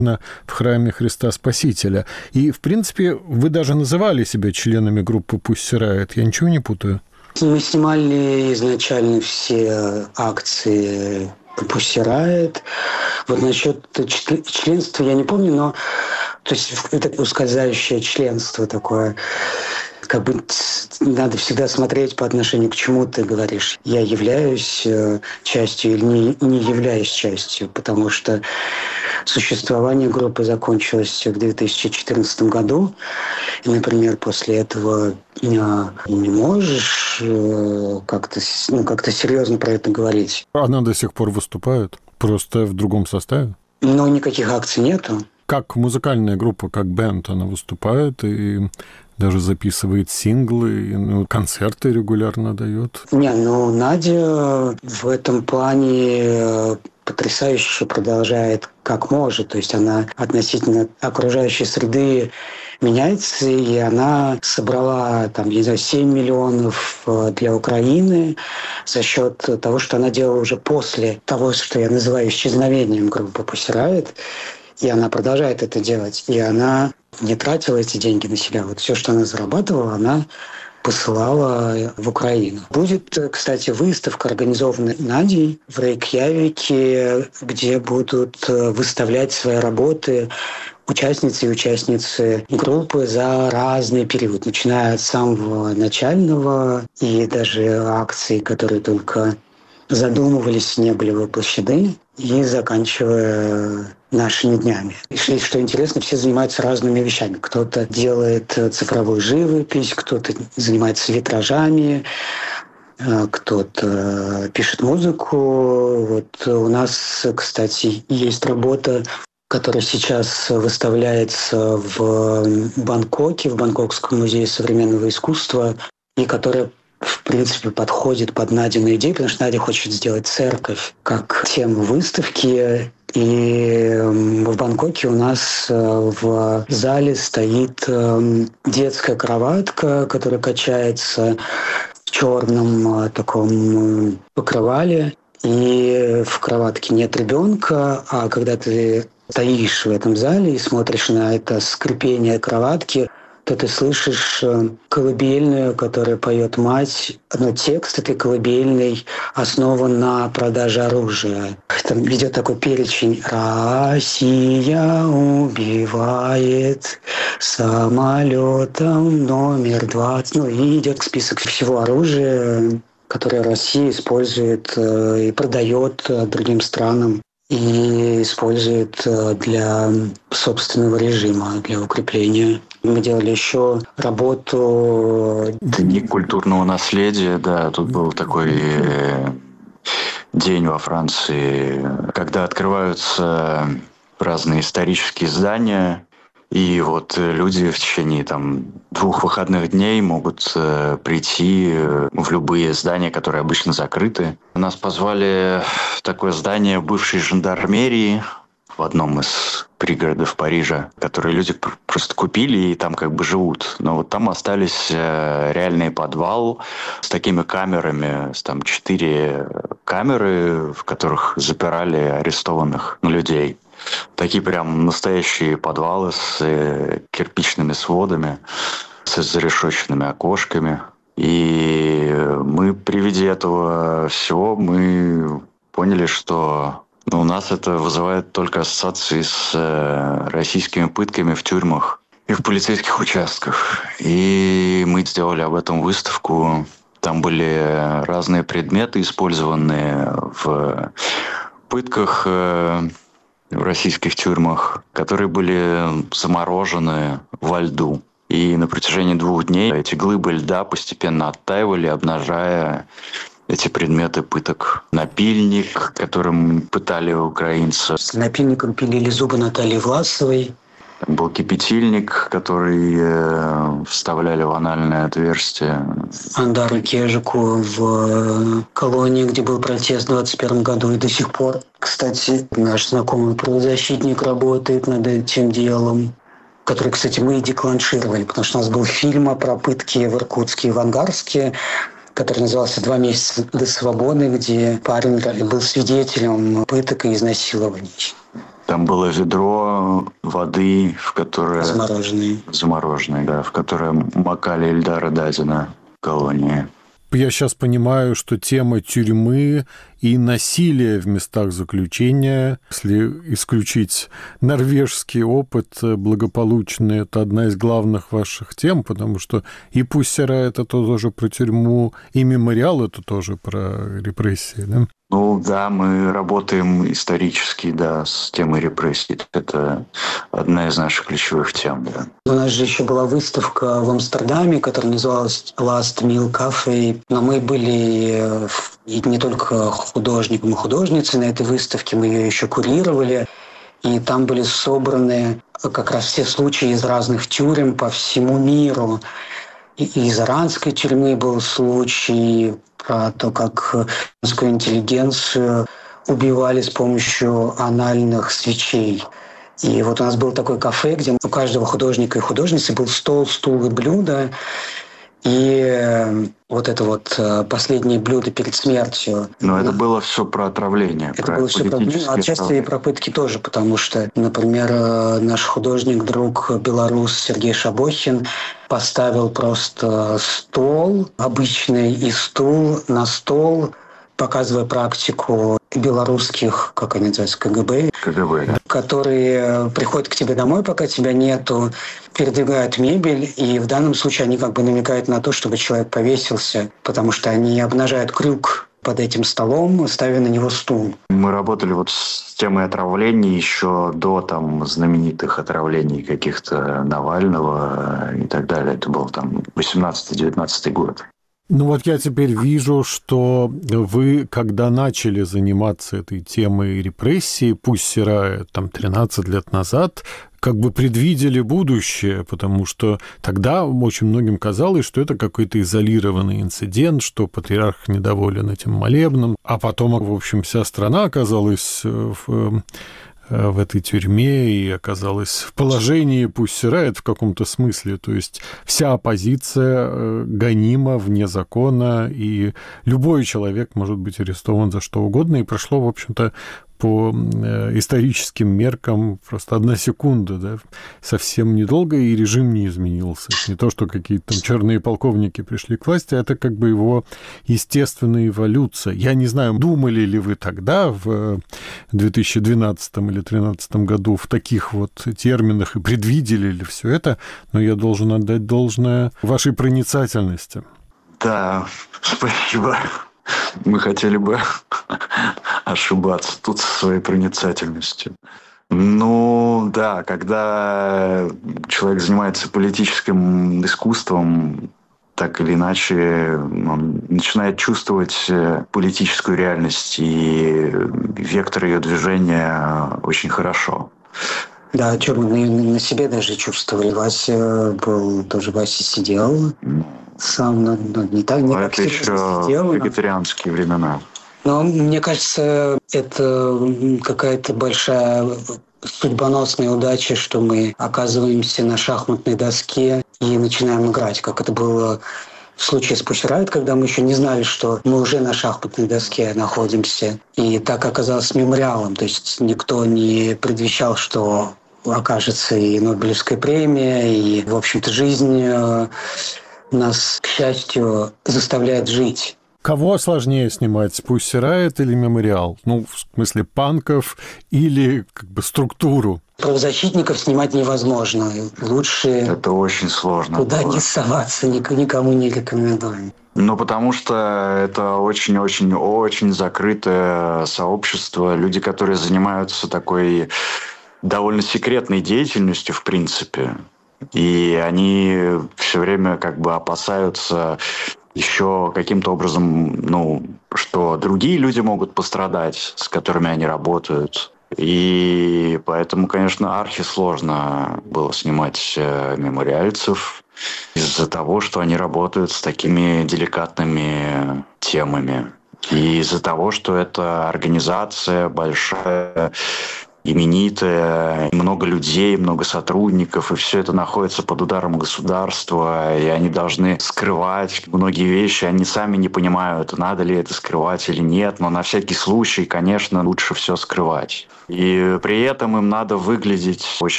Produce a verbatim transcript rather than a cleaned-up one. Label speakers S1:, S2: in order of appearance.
S1: в храме Христа Спасителя. И, в принципе, вы даже называли себя членами группы Pussy Riot. Я ничего не путаю?
S2: Мы снимали изначально все акции Pussy Riot. Вот насчет членства я не помню, но то есть это ускользающее членство такое. Как бы надо всегда смотреть по отношению к чему ты говоришь. Я являюсь частью или не, не являюсь частью, потому что существование группы закончилось в две тысячи четырнадцатом году. И, например, после этого не можешь как-то, ну, как-то серьезно про это говорить.
S1: Она до сих пор выступает? Просто в другом составе?
S2: Но никаких акций нету.
S1: Как музыкальная группа, как бэнд, она выступает и даже записывает синглы, и, ну, концерты регулярно дает.
S2: Не, ну Надя в этом плане потрясающе продолжает как может. То есть она относительно окружающей среды меняется, и она собрала там, не знаю, семь миллионов для Украины за счет того, что она делала уже после того, что я называю исчезновением группы Pussy Riot. И она продолжает это делать. И она не тратила эти деньги на себя. Вот все, что она зарабатывала, она посылала в Украину. Будет, кстати, выставка, организованная Надей в Рейкьявике, где будут выставлять свои работы участницы и участницы группы за разный период, начиная от самого начального и даже акций, которые только задумывались, не были воплощены, и заканчивая нашими днями. И что интересно, все занимаются разными вещами. Кто-то делает цифровую живопись, кто-то занимается витражами, кто-то пишет музыку. Вот у нас, кстати, есть работа, которая сейчас выставляется в Бангкоке, в Бангкокском музее современного искусства, и которая в принципе, подходит под Надину идею, потому что Надя хочет сделать церковь как тему выставки. И в Бангкоке у нас в зале стоит детская кроватка, которая качается в черном таком покрывале. И в кроватке нет ребенка, а когда ты стоишь в этом зале и смотришь на это скрипение кроватки, то ты слышишь колыбельную, которую поет мать. Но текст этой колыбельной основан на продаже оружия. Там идет такой перечень. «Россия убивает самолетом номер двадцать». Ну и идет список всего оружия, которое Россия использует и продает другим странам. И использует для собственного режима, для укрепления. Мы делали еще работу...
S3: Дни культурного наследия, да, тут был такой день во Франции, когда открываются разные исторические здания, и вот люди в течение там, двух выходных дней могут э, прийти в любые здания, которые обычно закрыты. Нас позвали в такое здание бывшей жандармерии в одном из пригородов Парижа, которые люди просто купили и там как бы живут. Но вот там остались э, реальный подвал с такими камерами, с там четыре камеры, в которых запирали арестованных людей. Такие прям настоящие подвалы с э, кирпичными сводами, с зарешоченными окошками. И мы при виде этого всего мы поняли, что ну, у нас это вызывает только ассоциации с э, российскими пытками в тюрьмах и в полицейских участках. И мы сделали об этом выставку. Там были разные предметы, использованные в пытках э, в российских тюрьмах, которые были заморожены во льду. И на протяжении двух дней эти глыбы льда постепенно оттаивали, обнажая эти предметы пыток. Напильник, которым пытали украинцев.
S2: С напильником пилили зубы Натальи Власовой.
S3: Был кипятильник, который э, вставляли в анальное отверстие.
S2: Андару Кежику в колонии, где был протест в двадцать первом году и до сих пор. Кстати, наш знакомый правозащитник работает над этим делом, который, кстати, мы и декланшировали, потому что у нас был фильм про пытки в Иркутске и в Ангарске, который назывался «Два месяца до свободы», где парень был свидетелем пыток и изнасилований.
S3: Там было ведро воды, в которое...
S2: Замороженные.
S3: Замороженные, да, в которое макали Эльдара Дадина в колонии.
S1: Я сейчас понимаю, что тема тюрьмы и насилия в местах заключения, если исключить норвежский опыт благополучный, это одна из главных ваших тем, потому что и Pussy Riot это тоже про тюрьму, и Мемориал это тоже про репрессии, да?
S3: Ну да, мы работаем исторически, да, с темой репрессий. Это одна из наших ключевых тем, да.
S2: У нас же еще была выставка в Амстердаме, которая называлась Last Meal Cafe. Но мы были и не только художником и художницей на этой выставке, мы ее еще курировали. И там были собраны как раз все случаи из разных тюрем по всему миру. И из иранской тюрьмы был случай про то, как русскую интеллигенцию убивали с помощью анальных свечей. И вот у нас было такое кафе, где у каждого художника и художницы был стол, стул и блюдо. И вот это вот последнее блюдо перед смертью.
S3: Но это было все про отравление.
S2: Это
S3: про
S2: было все про отравление. Отчасти и про пытки тоже, потому что, например, наш художник, друг белорус Сергей Шабохин поставил просто стол обычный и стул на стол, показывая практику белорусских, как они называются, КГБ,
S3: КГБ, да.
S2: которые приходят к тебе домой, пока тебя нету, передвигают мебель, и в данном случае они как бы намекают на то, чтобы человек повесился, потому что они обнажают крюк под этим столом, ставя на него стул. Мы
S3: работали вот с темой отравлений еще до там знаменитых отравлений каких-то Навального и так далее. Это был там восемнадцатый-девятнадцатый год.
S1: Ну вот я теперь вижу, что вы, когда начали заниматься этой темой репрессий, Pussy Riot, там тринадцать лет назад, как бы предвидели будущее, потому что тогда очень многим казалось, что это какой-то изолированный инцидент, что патриарх недоволен этим молебном, а потом, в общем, вся страна оказалась в... в этой тюрьме и оказалась в положении Pussy Riot в каком-то смысле. То есть вся оппозиция гонима вне закона, и любой человек может быть арестован за что угодно. И прошло, в общем-то, по историческим меркам просто одна секунда, да, совсем недолго, и режим не изменился. Не то, что какие-то там черные полковники пришли к власти, это как бы его естественная эволюция. Я не знаю, думали ли вы тогда, в две тысячи двенадцатом или две тысячи тринадцатом году, в таких вот терминах, и предвидели ли все это, но я должен отдать должное вашей проницательности.
S3: Да, спасибо. Мы хотели бы ошибаться тут со своей проницательностью. Ну, да, когда человек занимается политическим искусством, так или иначе, он начинает чувствовать политическую реальность и вектор ее движения очень хорошо.
S2: Да, что мы на, на себе даже чувствовали. Вася был, тоже Вася сидел сам, но, но не так, не
S3: а
S2: как
S3: это еще
S2: сидел,
S3: вегетарианские но... времена.
S2: Но мне кажется, это какая-то большая судьбоносная удача, что мы оказываемся на шахматной доске и начинаем играть, как это было в случае с Pussy Riot, когда мы еще не знали, что мы уже на шахматной доске находимся. И так оказалось с Мемориалом. То есть никто не предвещал, что окажется и Нобелевская премия, и, в общем-то, жизнь нас, к счастью, заставляет жить.
S1: Кого сложнее снимать, Pussy Riot или Мемориал? Ну, в смысле, панков или как бы структуру?
S2: Правозащитников снимать невозможно. Лучше...
S3: Это очень сложно.
S2: Туда было. Не соваться, никому не рекомендую.
S3: Ну, потому что это очень-очень-очень закрытое сообщество. Люди, которые занимаются такой довольно секретной деятельностью, в принципе. И они все время как бы опасаются еще каким-то образом, ну, что другие люди могут пострадать, с которыми они работают. И поэтому, конечно, архисложно было снимать мемориальцев из-за того, что они работают с такими деликатными темами. И из-за того, что это организация большая, именитая, много людей, много сотрудников, и все это находится под ударом государства, и они должны скрывать многие вещи, они сами не понимают, надо ли это скрывать или нет, но на всякий случай, конечно, лучше все скрывать. И при этом им надо выглядеть очень